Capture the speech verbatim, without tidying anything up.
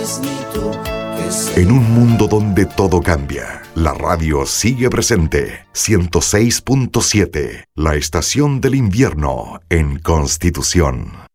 sabes ni tú que sé. En un mundo donde todo cambia, la radio sigue presente. ciento seis punto siete, la estación del invierno en Constitución.